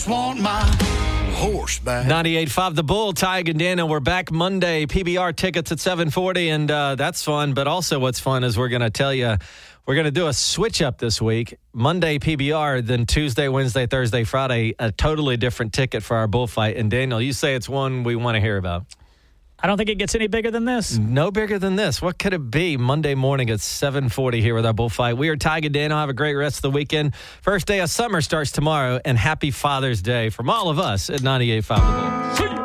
just want my horse back. 98.5 The Bull, Tig and Daniel. We're back Monday. PBR tickets at 7:40, and that's fun. But also what's fun is we're going to tell you we're going to do a switch-up this week. Monday PBR, then Tuesday, Wednesday, Thursday, Friday, a totally different ticket for our bullfight. And Daniel, you say it's one we want to hear about. I don't think it gets any bigger than this. No bigger than this. What could it be? Monday morning at 7:40 here with our bullfight. We are Tig and Daniel. Have a great rest of the weekend. First day of summer starts tomorrow, and happy Father's Day from all of us at 98.5 The Bull.